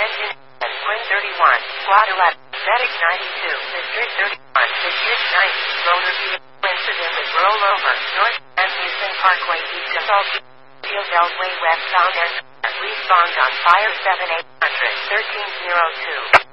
Engine, Twin 31, Squad 11, Medic 92, District 31, District 90, Motor Vehicle Incident with Rollover, North Houston Parkway East of Field Beltway Westbound and respond on Fire 7800 1302.